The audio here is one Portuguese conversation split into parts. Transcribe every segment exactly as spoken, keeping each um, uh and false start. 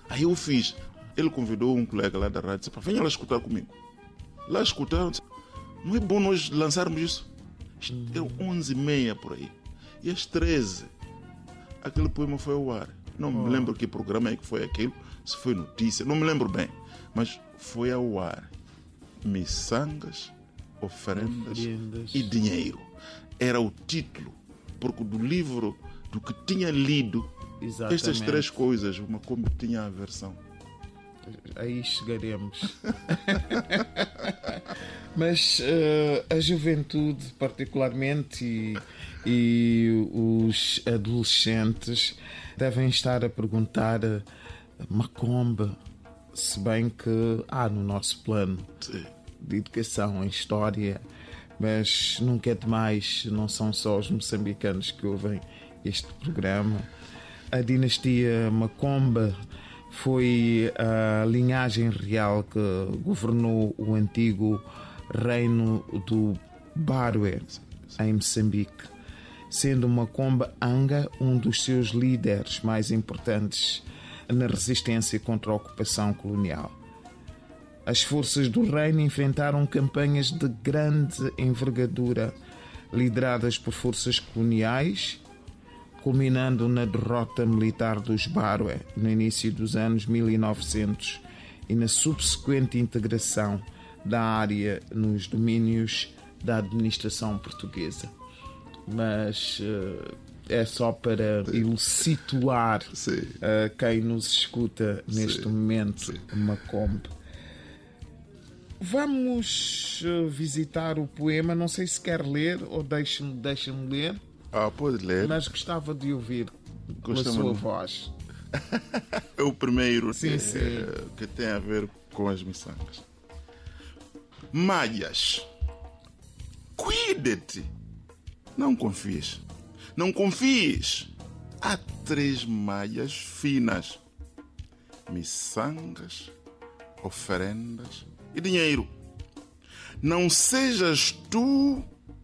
Aí eu fiz. Ele convidou um colega lá da rádio, disse, venha lá escutar comigo. Lá escutaram, disse, não é bom nós lançarmos isso? Eram onze e meia por aí. E às treze, aquele poema foi ao ar. Não me oh. lembro que programa é que foi aquilo, se foi notícia, não me lembro bem. Mas foi ao ar. Miçangas, oferendas, oferendas e dinheiro. Era o título, porque do livro, do que tinha lido, exatamente, estas três coisas, uma como tinha a versão. Aí chegaremos. Mas uh, a juventude, particularmente, e, e os adolescentes devem estar a perguntar Macomba, se bem que há no nosso plano Sim. de educação em história, mas nunca é demais, não são só os moçambicanos que ouvem este programa. A dinastia Macomba foi a linhagem real que governou o antigo reino do Barwe, em Moçambique, sendo Macomba Anga um dos seus líderes mais importantes na resistência contra a ocupação colonial. As forças do reino enfrentaram campanhas de grande envergadura, lideradas por forças coloniais, culminando na derrota militar dos Barwe no início dos anos mil e novecentos e na subsequente integração da área nos domínios da administração portuguesa. Mas uh, é só para Sim. situar uh, quem nos escuta neste Sim. momento, Macomba. Vamos uh, visitar o poema, não sei se quer ler ou deixa-me, deixa-me ler. Ah, pode ler. Mas gostava de ouvir com a sua voz. É o primeiro sim, que, sim. que tem a ver com as miçangas. Malhas, cuide-te. Não confies. Não confies. Há três malhas finas: miçangas, oferendas e dinheiro. Não sejas tu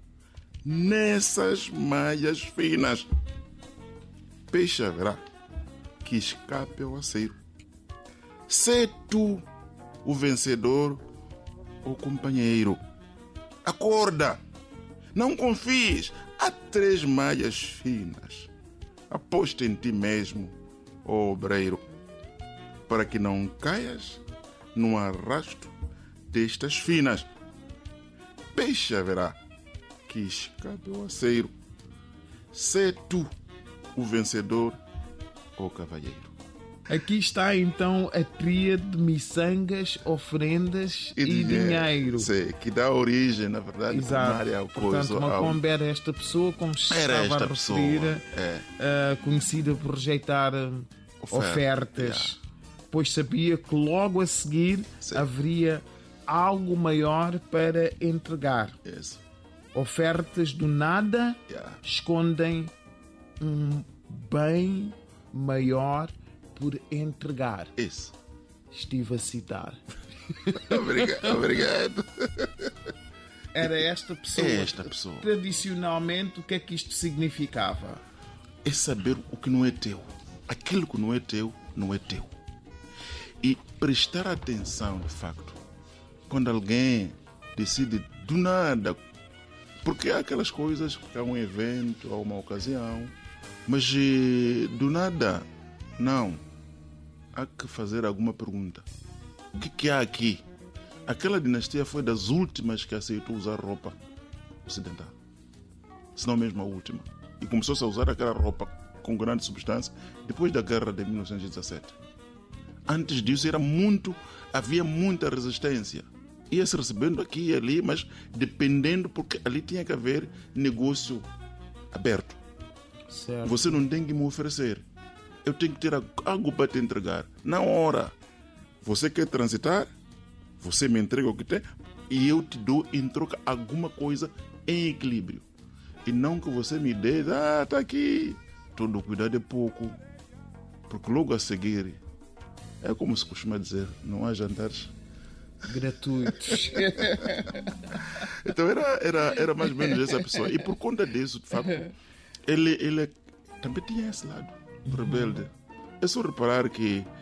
nessas malhas finas. Peixe haverá que escape ao aceiro. Sê tu o vencedor ou companheiro. Acorda, não confies. Há três malhas finas. Aposta em ti mesmo, ó obreiro, para que não caias no arrasto destas finas. Peixe haverá que escape ao aceiro. Sê tu o vencedor ou cavalheiro. Aqui está então a tríade de miçangas, oferendas e, e dinheiro. dinheiro. Sim, que dá origem, na verdade, primária ao coisa. Portanto, Macomba era esta pessoa, como se era estava a referir, é. uh, conhecida por rejeitar uh, Oferta, ofertas, yeah. pois sabia que logo a seguir Sim. haveria algo maior para entregar. Yes. Ofertas do nada yeah. escondem um bem maior por entregar. Isso. Estive a citar. Obrigado. obrigado. Era esta pessoa. É esta pessoa. Tradicionalmente, o que é que isto significava? É saber o que não é teu. Aquilo que não é teu, não é teu. E prestar atenção, de facto, quando alguém decide do nada, porque há aquelas coisas que há um evento, há uma ocasião, mas do nada, não. Há que fazer alguma pergunta. O que, que há aqui? Aquela dinastia foi das últimas que aceitou usar roupa ocidental. Se não mesmo a última. E começou-se a usar aquela roupa com grande substância depois da guerra de mil novecentos e dezassete. Antes disso era muito, havia muita resistência. Ia-se recebendo aqui e ali, mas dependendo, porque ali tinha que haver negócio aberto. Certo. Você não tem que me oferecer. Eu tenho que ter algo para te entregar. Na hora. Você quer transitar? Você me entrega o que tem e eu te dou em troca alguma coisa em equilíbrio. E não que você me dê, ah, está aqui. Todo cuidado é pouco. Porque logo a seguir, é como se costuma dizer, não há jantares gratuitos. Então era, era, era mais ou menos essa pessoa. E por conta disso, de facto, ele, ele também tinha esse lado rebelde. É só reparar que